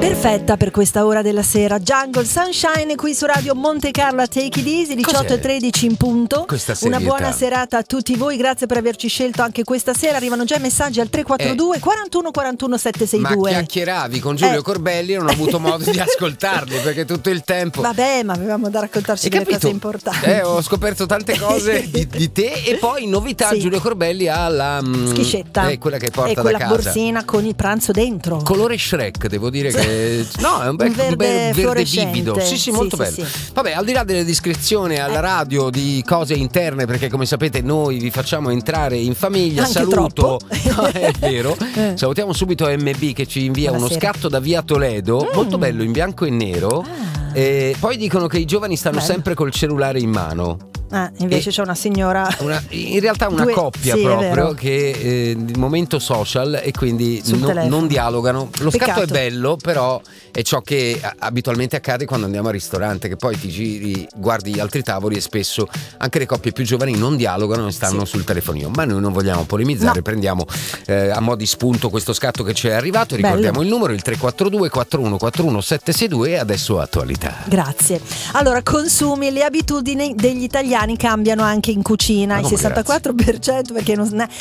Perfetta per questa ora della sera. Jungle Sunshine qui su Radio Monte Carlo a Take It Easy, 18:13 in punto. Una buona serata a tutti voi, grazie per averci scelto anche questa sera. Arrivano già i messaggi al 342 41 41 762. Ma chiacchieravi con Giulio Corbelli e non ho avuto modo di ascoltarli perché tutto il tempo. Vabbè, ma avevamo da raccontarci delle cose importanti. Ho scoperto tante cose di te e poi novità. Sì. Giulio Corbelli ha la schiscetta, quella che porta da casa, quella borsina con il pranzo dentro. Colore Shrek, devo dire che no, è un bel verde vivido. Sì, molto bello. Sì. Vabbè, al di là delle descrizioni alla radio di cose interne, perché come sapete noi vi facciamo entrare in famiglia. Anche saluto, no, è vero. Salutiamo subito MB che ci invia uno scatto da via Toledo, molto bello, in bianco e nero. E poi dicono che i giovani stanno sempre col cellulare in mano. Invece c'è una signora, in realtà una coppia proprio che il momento social e quindi non dialogano. Lo scatto è bello, però è ciò che abitualmente accade quando andiamo al ristorante, che poi ti giri, guardi gli altri tavoli e spesso anche le coppie più giovani non dialogano e stanno sul telefonino. Ma noi non vogliamo polemizzare, prendiamo a mo' di spunto questo scatto che ci è arrivato. Ricordiamo il numero, il 342 41 41 762 e adesso attualità. Grazie. Allora, consumi, le abitudini degli italiani cambiano anche in cucina, il 64% perché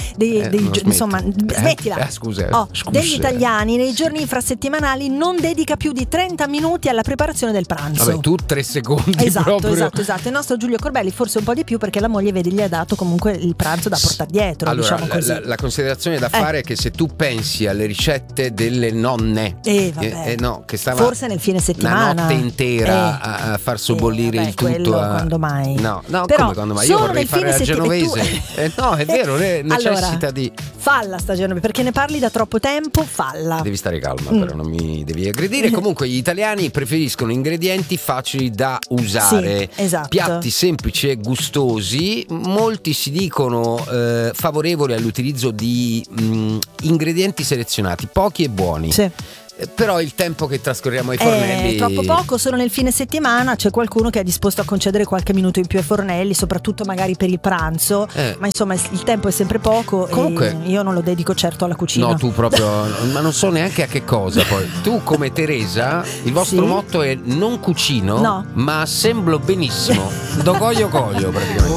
insomma smettila. Scusa. Degli italiani nei giorni infrasettimanali non dedica più di 30 minuti alla preparazione del pranzo. Vabbè, tu 3 secondi esatto. Il nostro Giulio Corbelli forse un po' di più, perché la moglie gli ha dato comunque il pranzo da portare dietro. Allora, diciamo così. La considerazione da fare è che se tu pensi alle ricette delle nonne che stavano forse nel fine settimana una notte intera a far sobbollire il tutto quando mai? No, però come quando mai? Io vorrei fare la genovese. No, è vero, necessita di falla sta genovese, perché ne parli da troppo tempo, falla. Devi stare calma, però non mi devi aggredire. Comunque gli italiani preferiscono ingredienti facili da usare, piatti semplici e gustosi. Molti si dicono favorevoli all'utilizzo di ingredienti selezionati, pochi e buoni. Però il tempo che trascorriamo ai fornelli è troppo poco. Solo nel fine settimana c'è qualcuno che è disposto a concedere qualche minuto in più ai fornelli, soprattutto magari per il pranzo, ma insomma il tempo è sempre poco. Comunque, e io non lo dedico certo alla cucina. No, tu proprio ma non so neanche a che cosa. Poi tu, come Teresa, il vostro motto è: non cucino, ma assemblo benissimo. Do coglio praticamente.